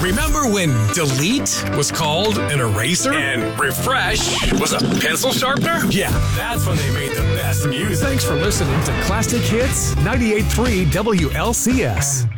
Remember when delete was called an eraser? And refresh was a pencil sharpener? Yeah, that's when they made the best music. Thanks for listening to Classic Hits 98.3 WLCS.